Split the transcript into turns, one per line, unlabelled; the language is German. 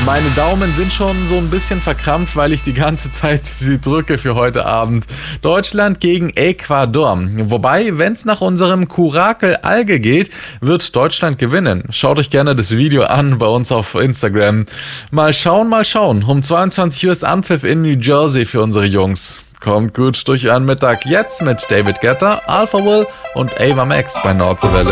Meine Daumen sind schon so ein bisschen verkrampft, weil ich die ganze Zeit sie drücke für heute Abend. Deutschland gegen Ecuador. Wobei, wenn es nach unserem Kurakel Alge geht, wird Deutschland gewinnen. Schaut euch gerne das Video an bei uns auf Instagram. Mal schauen, mal schauen. Um 22 Uhr ist Anpfiff in New Jersey für unsere Jungs. Kommt gut durch euren Mittag jetzt mit David Guetta, Alpha Will und Ava Max bei Nordseewelle.